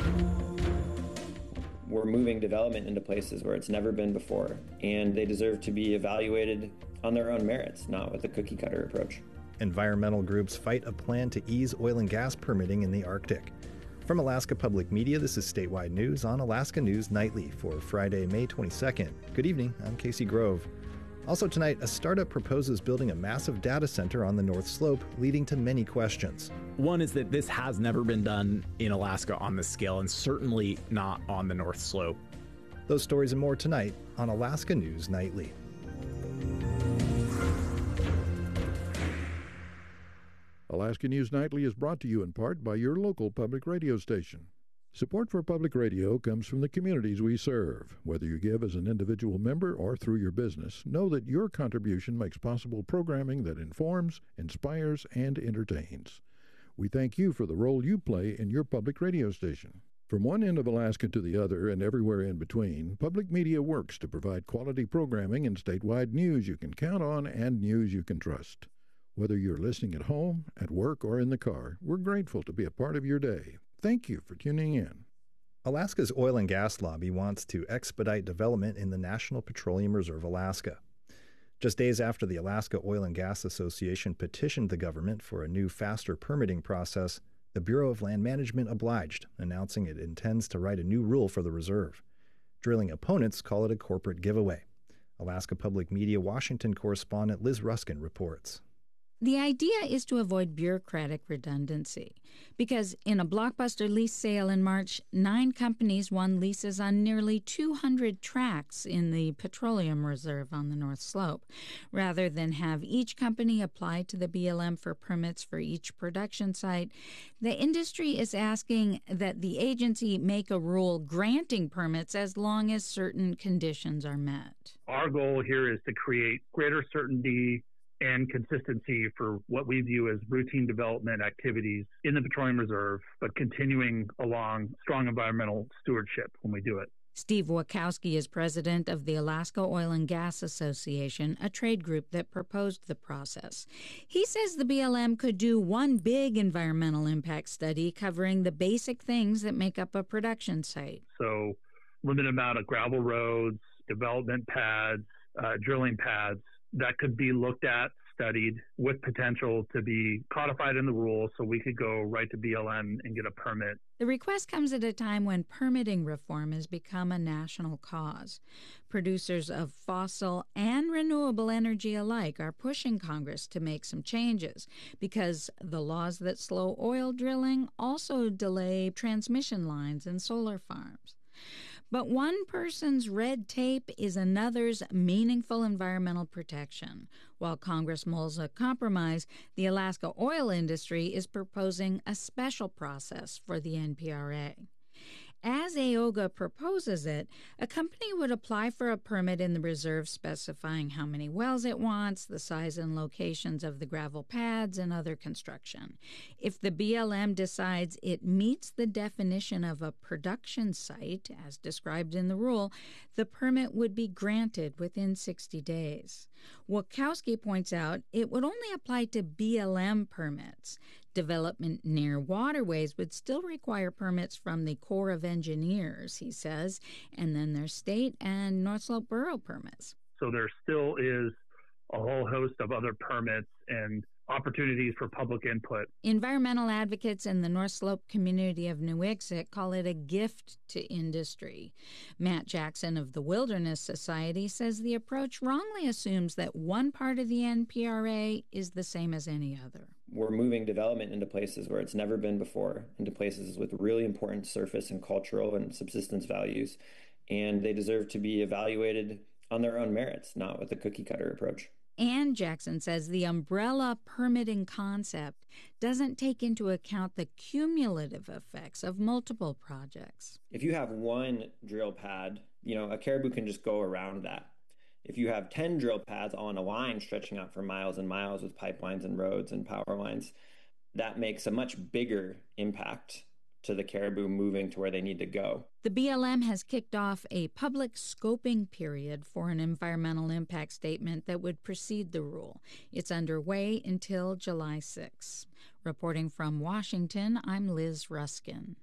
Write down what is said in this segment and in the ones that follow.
We're moving development into places where it's never been before, and they deserve to be evaluated on their own merits, not with a cookie-cutter approach. Environmental groups fight a plan to ease oil and gas permitting in the Arctic. From Alaska Public Media, this is Statewide News on Alaska News Nightly for Friday, May 22nd. Good evening, I'm Casey Grove. Also tonight, a startup proposes building a massive data center on the North Slope, leading to many questions. One is that this has never been done in Alaska on this scale, and certainly not on the North Slope. Those stories and more tonight on Alaska News Nightly. Alaska News Nightly is brought to you in part by your local public radio station. Support for public radio comes from the communities we serve. Whether you give as an individual member or through your business, know that your contribution makes possible programming that informs, inspires, and entertains. We thank you for the role you play in your public radio station. From one end of Alaska to the other and everywhere in between, public media works to provide quality programming and statewide news you can count on and news you can trust. Whether you're listening at home, at work, or in the car, we're grateful to be a part of your day. Thank you for tuning in. Alaska's oil and gas lobby wants to expedite development in the National Petroleum Reserve Alaska. Just days after the Alaska Oil and Gas Association petitioned the government for a new, faster permitting process, the Bureau of Land Management obliged, announcing it intends to write a new rule for the reserve. Drilling opponents call it a corporate giveaway. Alaska Public Media Washington correspondent Liz Ruskin reports. The idea is to avoid bureaucratic redundancy, because in a blockbuster lease sale in March, 9 companies won leases on nearly 200 tracts in the Petroleum Reserve on the North Slope. Rather than have each company apply to the BLM for permits for each production site, the industry is asking that the agency make a rule granting permits as long as certain conditions are met. Our goal here is to create greater certainty and consistency for what we view as routine development activities in the Petroleum Reserve, but continuing along strong environmental stewardship when we do it. Steve Wachowski is president of the Alaska Oil and Gas Association, a trade group that proposed the process. He says the BLM could do one big environmental impact study covering the basic things that make up a production site. So limited amount of gravel roads, development pads, drilling pads, that could be looked at, studied, with potential to be codified in the rules so we could go right to BLM and get a permit. The request comes at a time when permitting reform has become a national cause. Producers of fossil and renewable energy alike are pushing Congress to make some changes because the laws that slow oil drilling also delay transmission lines and solar farms. But one person's red tape is another's meaningful environmental protection. While Congress mulls a compromise, the Alaska oil industry is proposing a special process for the NPRA. As AOGA proposes it, a company would apply for a permit in the reserve specifying how many wells it wants, the size and locations of the gravel pads, and other construction. If the BLM decides it meets the definition of a production site, as described in the rule, the permit would be granted within 60 days. Wachowski points out it would only apply to BLM permits. Development near waterways would still require permits from the Corps of Engineers, he says, and then there's state and North Slope Borough permits. So there still is a whole host of other permits and opportunities for public input. Environmental advocates in the North Slope community of New Ixoc call it a gift to industry. Matt Jackson of the Wilderness Society says the approach wrongly assumes that one part of the NPRA is the same as any other. We're moving development into places where it's never been before, into places with really important surface and cultural and subsistence values, and they deserve to be evaluated on their own merits, not with a cookie-cutter approach. And Jackson says the umbrella permitting concept doesn't take into account the cumulative effects of multiple projects. If you have one drill pad, a caribou can just go around that. If you have 10 drill pads on a line stretching out for miles and miles with pipelines and roads and power lines, that makes a much bigger impact to the caribou moving to where they need to go. The BLM has kicked off a public scoping period for an environmental impact statement that would precede the rule. It's underway until July 6. Reporting from Washington, I'm Liz Ruskin.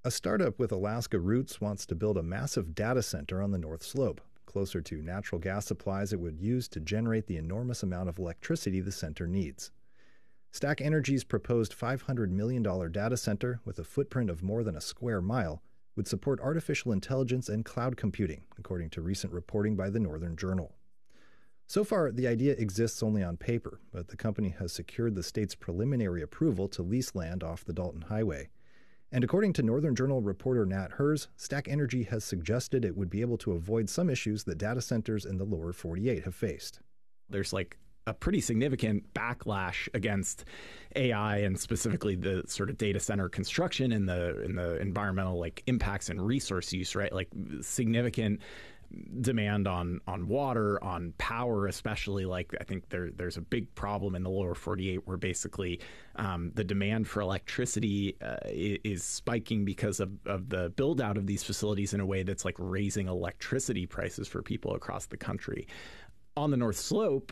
A startup with Alaska roots wants to build a massive data center on the North Slope, closer to natural gas supplies it would use to generate the enormous amount of electricity the center needs. Stack Energy's proposed $500 million data center, with a footprint of more than a square mile, would support artificial intelligence and cloud computing, according to recent reporting by the Northern Journal. So far, the idea exists only on paper, but the company has secured the state's preliminary approval to lease land off the Dalton Highway. And according to Northern Journal reporter Nat Herz, Stack Energy has suggested it would be able to avoid some issues that data centers in the lower 48 have faced. There's a pretty significant backlash against AI and specifically the sort of data center construction and the environmental impacts and resource use, right? Significant demand on water, on power, especially. I think there's a big problem in the lower 48 where basically the demand for electricity is spiking because of the build out of these facilities in a way that's raising electricity prices for people across the country. On the North Slope,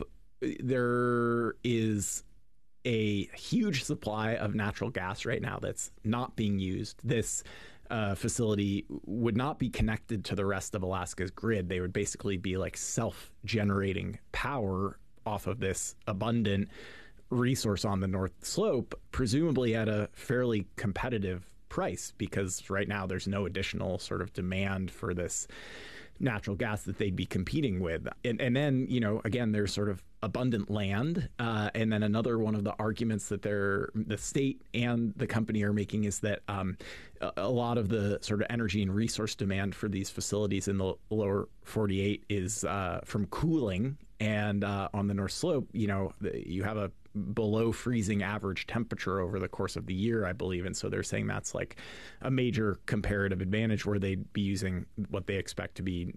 there is a huge supply of natural gas right now that's not being used. This facility would not be connected to the rest of Alaska's grid. They would basically be self-generating power off of this abundant resource on the North Slope, presumably at a fairly competitive price, because right now there's no additional sort of demand for this natural gas that they'd be competing with. And then, again, there's sort of abundant land. And then another one of the arguments that the state and the company are making is that a lot of the sort of energy and resource demand for these facilities in the lower 48 is from cooling. And on the North Slope, you have a below freezing average temperature over the course of the year, I believe. And so they're saying that's a major comparative advantage where they'd be using what they expect to be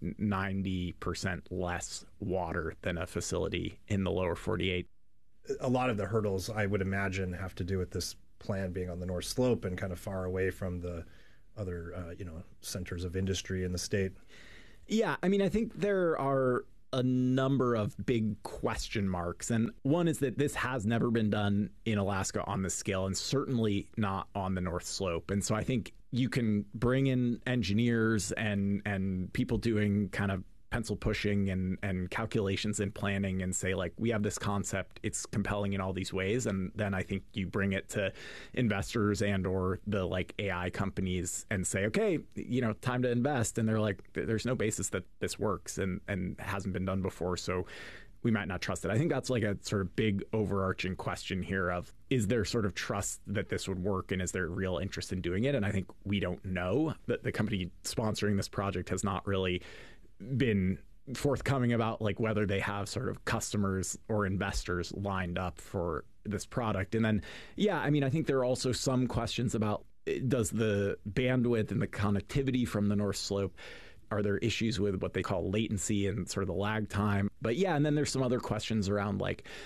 90% less water than a facility in the lower 48. A lot of the hurdles, I would imagine, have to do with this plan being on the North Slope and kind of far away from the other, centers of industry in the state. Yeah, I mean, I think there are a number of big question marks. And one is that this has never been done in Alaska on this scale, and certainly not on the North Slope. And so I think you can bring in engineers and people doing kind of pencil pushing and calculations and planning and say, we have this concept, it's compelling in all these ways. And then I think you bring it to investors and or the AI companies and say, okay, time to invest. And they're there's no basis that this works and hasn't been done before. So we might not trust it. I think that's a sort of big overarching question here of, is there sort of trust that this would work and is there real interest in doing it? And I think we don't know. That the company sponsoring this project has not really been forthcoming about whether they have sort of customers or investors lined up for this product. And then, I think there are also some questions about, does the bandwidth and the connectivity from the North Slope, are there issues with what they call latency and sort of the lag time? But and then there's some other questions around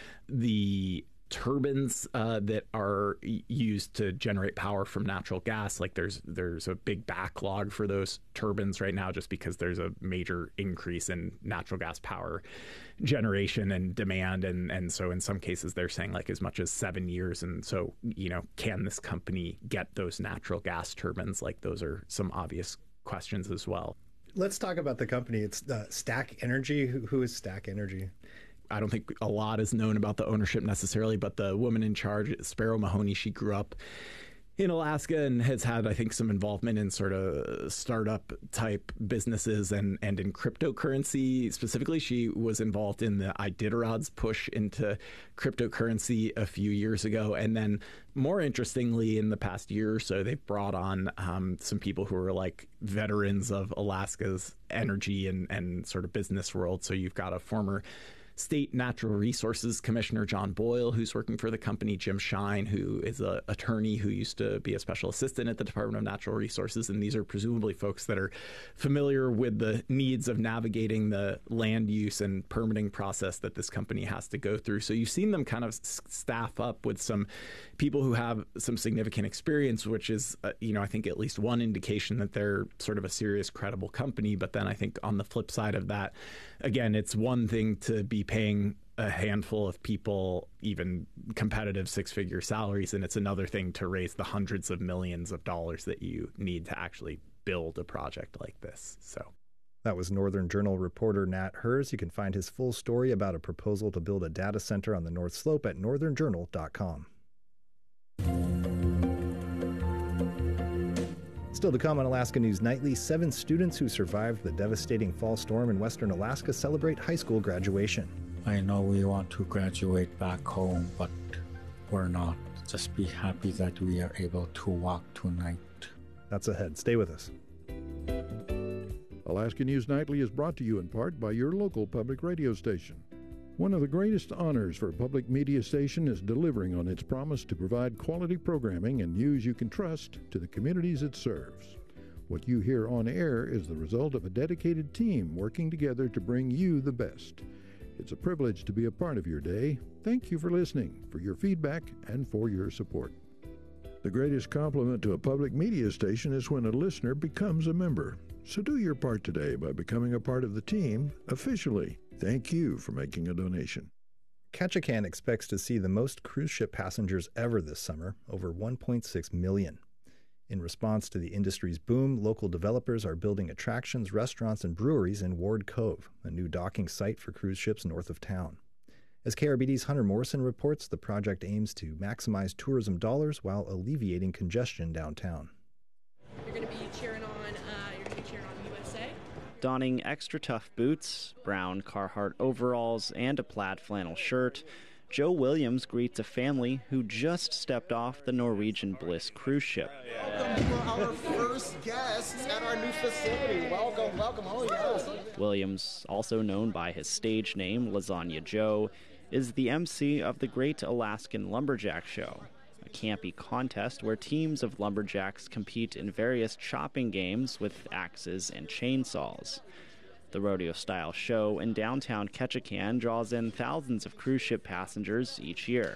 the turbines that are used to generate power from natural gas. There's a big backlog for those turbines right now, just because there's a major increase in natural gas power generation and demand. And so in some cases they're saying as much as 7 years. And so, can this company get those natural gas turbines? Those are some obvious questions as well. Let's talk about the company. It's Stack Energy. Who is Stack Energy? I don't think a lot is known about the ownership necessarily, but the woman in charge, Sparrow Mahoney, she grew up in Alaska and has had, I think, some involvement in sort of startup type businesses and in cryptocurrency. Specifically, she was involved in the Iditarod's push into cryptocurrency a few years ago. And then more interestingly, in the past year or so, they've brought on some people who are veterans of Alaska's energy and sort of business world. So you've got a former State Natural Resources Commissioner John Boyle, who's working for the company, Jim Shine, who is an attorney who used to be a special assistant at the Department of Natural Resources. And these are presumably folks that are familiar with the needs of navigating the land use and permitting process that this company has to go through. So you've seen them kind of staff up with some people who have some significant experience, which is, I think at least one indication that they're sort of a serious, credible company. But then I think on the flip side of that, again, it's one thing to be be paying a handful of people even competitive six-figure salaries, and it's another thing to raise the hundreds of millions of dollars that you need to actually build a project like this. So that was Northern Journal reporter Nat Herz. You can find his full story about a proposal to build a data center on the North Slope at northernjournal.com. Still to come on Alaska News Nightly, 7 students who survived the devastating fall storm in western Alaska celebrate high school graduation. I know we want to graduate back home, but we're not. Just be happy that we are able to walk tonight. That's ahead. Stay with us. Alaska News Nightly is brought to you in part by your local public radio station. One of the greatest honors for a public media station is delivering on its promise to provide quality programming and news you can trust to the communities it serves. What you hear on air is the result of a dedicated team working together to bring you the best. It's a privilege to be a part of your day. Thank you for listening, for your feedback, and for your support. The greatest compliment to a public media station is when a listener becomes a member. So do your part today by becoming a part of the team officially. Thank you for making a donation. Ketchikan expects to see the most cruise ship passengers ever this summer, over 1.6 million. In response to the industry's boom, local developers are building attractions, restaurants, and breweries in Ward Cove, a new docking site for cruise ships north of town. As KRBD's Hunter Morrison reports, the project aims to maximize tourism dollars while alleviating congestion downtown. You're going to be cheering on USA. Donning extra tough boots, brown Carhartt overalls, and a plaid flannel shirt, Joe Williams greets a family who just stepped off the Norwegian Bliss cruise ship. Welcome to our first guests at our new facility. Welcome. Oh, yes. Williams, also known by his stage name, Lasagna Joe, is the MC of the Great Alaskan Lumberjack Show, a campy contest where teams of lumberjacks compete in various chopping games with axes and chainsaws. The rodeo-style show in downtown Ketchikan draws in thousands of cruise ship passengers each year.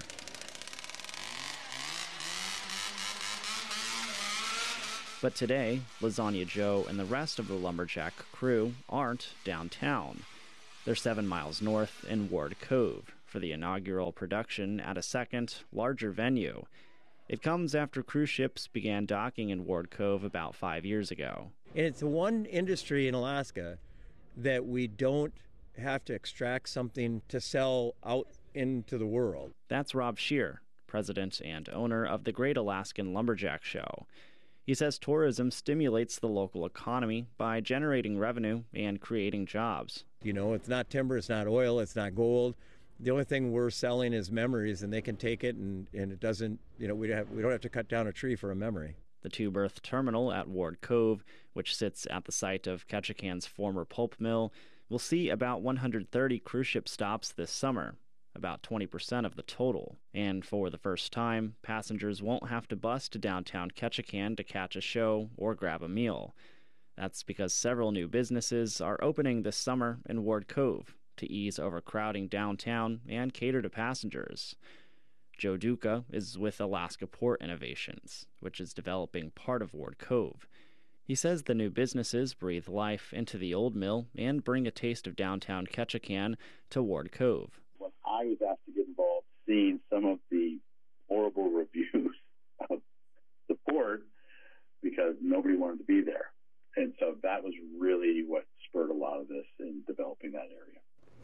But today, Lasagna Joe and the rest of the lumberjack crew aren't downtown. They're 7 miles north in Ward Cove for the inaugural production at a second, larger venue. It comes after cruise ships began docking in Ward Cove about 5 years ago. And it's the one industry in Alaska that we don't have to extract something to sell out into the world. That's Rob Scheer, president and owner of the Great Alaskan Lumberjack Show. He says tourism stimulates the local economy by generating revenue and creating jobs. You know, it's not timber, it's not oil, it's not gold. The only thing we're selling is memories, and they can take it, and it doesn't, you know, we don't have to cut down a tree for a memory. The two-berth terminal at Ward Cove, which sits at the site of Ketchikan's former pulp mill, will see about 130 cruise ship stops this summer, about 20% of the total. And for the first time, passengers won't have to bus to downtown Ketchikan to catch a show or grab a meal. That's because several new businesses are opening this summer in Ward Cove to ease overcrowding downtown and cater to passengers. Joe Duca is with Alaska Port Innovations, which is developing part of Ward Cove. He says the new businesses breathe life into the old mill and bring a taste of downtown Ketchikan to Ward Cove. When I was asked to get involved, seeing some of the horrible reviews of the port because nobody wanted to be there. And so that was really what spurred a lot of this in developing that area.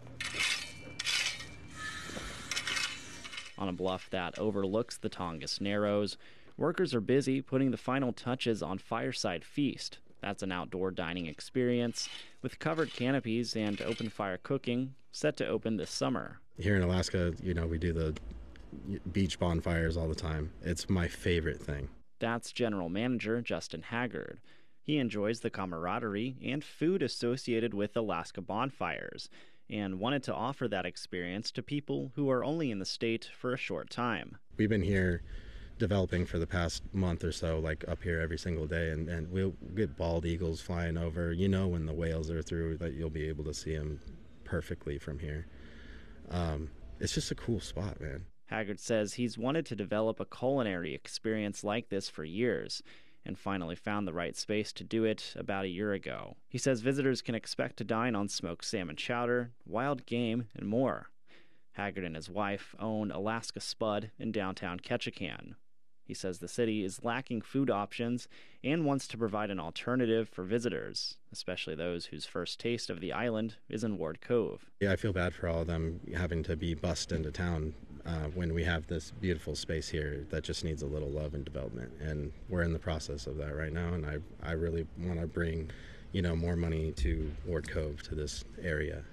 On a bluff that overlooks the Tongass Narrows, workers are busy putting the final touches on Fireside Feast. That's an outdoor dining experience with covered canopies and open fire cooking set to open this summer. Here in Alaska, you know, we do the beach bonfires all the time. It's my favorite thing. That's General Manager Justin Haggard. He enjoys the camaraderie and food associated with Alaska bonfires, and wanted to offer that experience to people who are only in the state for a short time. We've been here developing for the past month or so, like up here every single day, and we'll get bald eagles flying over. You know, when the whales are through, that you'll be able to see them perfectly from here. It's just a cool spot, man. Haggard says he's wanted to develop a culinary experience like this for years, and finally found the right space to do it about a year ago. He says visitors can expect to dine on smoked salmon chowder, wild game, and more. Haggard and his wife own Alaska Spud in downtown Ketchikan. He says the city is lacking food options and wants to provide an alternative for visitors, especially those whose first taste of the island is in Ward Cove. Yeah, I feel bad for all of them having to be bussed into town when we have this beautiful space here that just needs a little love and development. And we're in the process of that right now, and I really want to bring, more money to Ward Cove, to this area.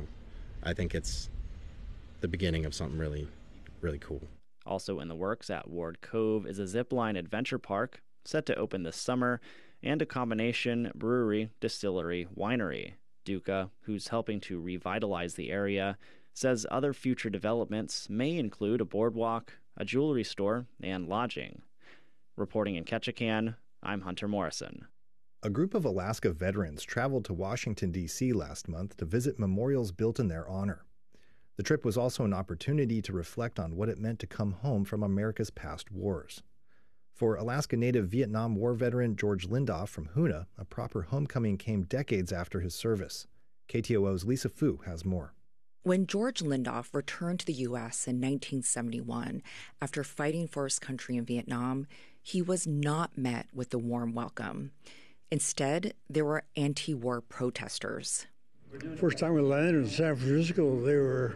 I think it's the beginning of something really, really cool. Also in the works at Ward Cove is a zipline adventure park set to open this summer, and a combination brewery, distillery, winery. Duca, who's helping to revitalize the area, says other future developments may include a boardwalk, a jewelry store, and lodging. Reporting in Ketchikan, I'm Hunter Morrison. A group of Alaska veterans traveled to Washington, D.C. last month to visit memorials built in their honor. The trip was also an opportunity to reflect on what it meant to come home from America's past wars. For Alaska Native Vietnam War veteran George Lindoff from Hoonah, a proper homecoming came decades after his service. KTOO's Lisa Fu has more. When George Lindoff returned to the U.S. in 1971 after fighting for his country in Vietnam, he was not met with the warm welcome. Instead, there were anti-war protesters. First time we landed in San Francisco, they were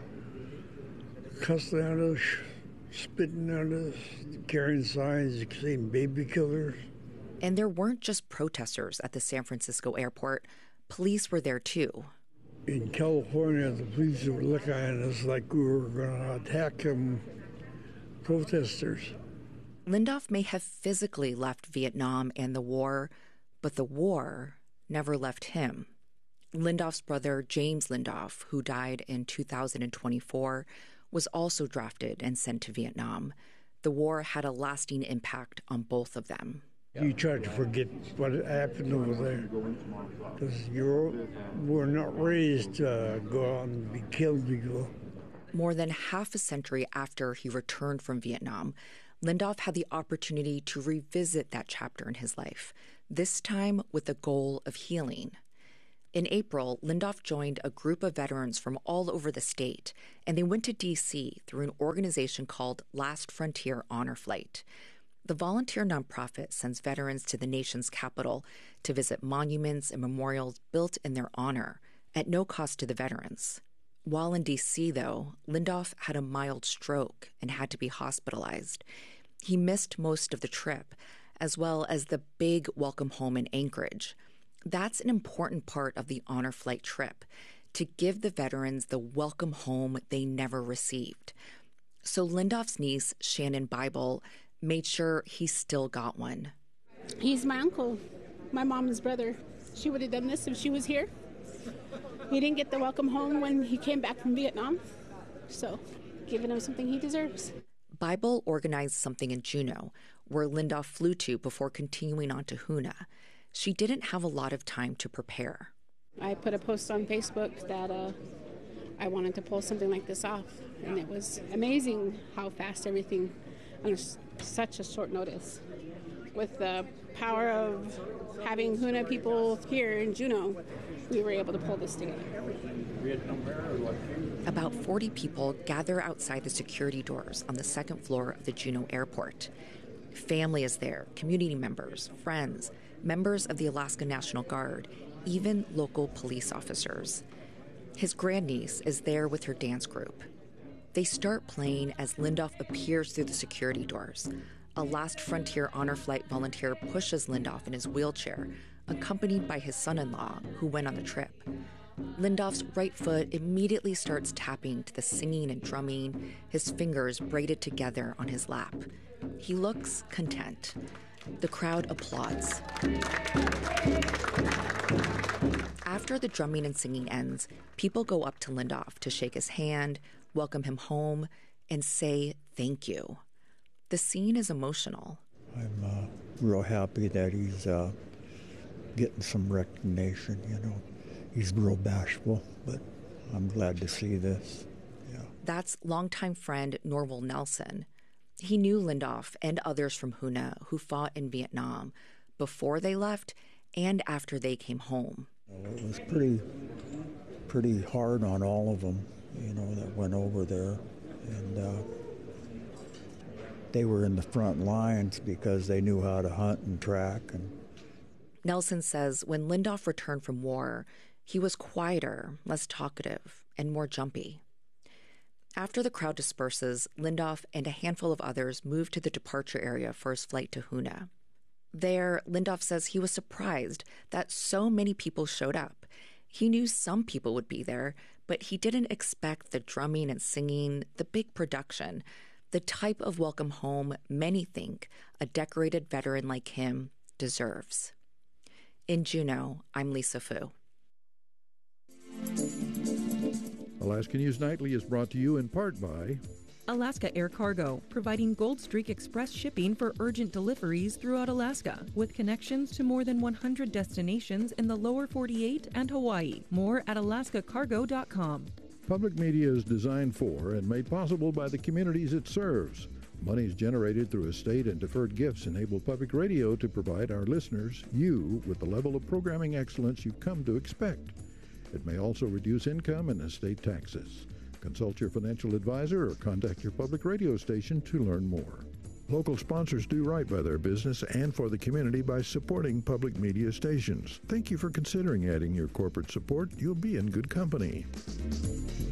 cussing at us, spitting at us, carrying signs saying baby killers. And there weren't just protesters at the San Francisco airport. Police were there too. In California, the police were looking at us like we were going to attack them protesters. Lindoff may have physically left Vietnam and the war, but the war never left him. Lindoff's brother, James Lindoff, who died in 2024, was also drafted and sent to Vietnam. The war had a lasting impact on both of them. You try to forget what happened over there, because you were not raised to go out and be killed people. More than half a century after he returned from Vietnam, Lindoff had the opportunity to revisit that chapter in his life, this time with the goal of healing. In April, Lindoff joined a group of veterans from all over the state, and they went to D.C. through an organization called Last Frontier Honor Flight. The volunteer nonprofit sends veterans to the nation's capital to visit monuments and memorials built in their honor at no cost to the veterans. While in D.C., though, Lindoff had a mild stroke and had to be hospitalized. He missed most of the trip, as well as the big welcome home in Anchorage. That's an important part of the honor flight trip, to give the veterans the welcome home they never received. So Lindoff's niece, Shannon Bible, made sure he still got one. He's my uncle, my mom's brother. She would have done this if she was here. He didn't get the welcome home when he came back from Vietnam, so giving him something he deserves. Bible organized something in Juneau, where Lindoff flew to before continuing on to Hoonah. She didn't have a lot of time to prepare. I put a post on Facebook that I wanted to pull something like this off, and it was amazing how fast everything, on such a short notice. With the power of having Hoonah people here in Juneau, we were able to pull this together. About 40 people gather outside the security doors on the second floor of the Juneau airport. Family is there, community members, friends, members of the Alaska National Guard, even local police officers. His grandniece is there with her dance group. They start playing as Lindoff appears through the security doors. A Last Frontier Honor Flight volunteer pushes Lindoff in his wheelchair, accompanied by his son-in-law, who went on the trip. Lindoff's right foot immediately starts tapping to the singing and drumming, his fingers braided together on his lap. He looks content. The crowd applauds. After the drumming and singing ends, people go up to Lindoff to shake his hand, welcome him home, and say thank you. The scene is emotional. I'm real happy that he's getting some recognition, He's real bashful, but I'm glad to see this. Yeah. That's longtime friend Norval Nelson. He knew Lindoff and others from Hoonah who fought in Vietnam, before they left and after they came home. It was pretty hard on all of them, that went over there. And they were in the front lines because they knew how to hunt and track. And Nelson says when Lindolf returned from war, he was quieter, less talkative, and more jumpy. After the crowd disperses, Lindolf and a handful of others move to the departure area for his flight to Hoonah. There, Lindolf says he was surprised that so many people showed up. He knew some people would be there, but he didn't expect the drumming and singing, the big production, the type of welcome home many think a decorated veteran like him deserves. In Juneau, I'm Lisa Fu. Alaska News Nightly is brought to you in part by Alaska Air Cargo, providing Gold Streak Express shipping for urgent deliveries throughout Alaska, with connections to more than 100 destinations in the lower 48 and Hawaii. More at alaskacargo.com. Public media is designed for and made possible by the communities it serves. Monies generated through estate and deferred gifts enable public radio to provide our listeners, you, with the level of programming excellence you've come to expect. It may also reduce income and estate taxes. Consult your financial advisor or contact your public radio station to learn more. Local sponsors do right by their business and for the community by supporting public media stations. Thank you for considering adding your corporate support. You'll be in good company.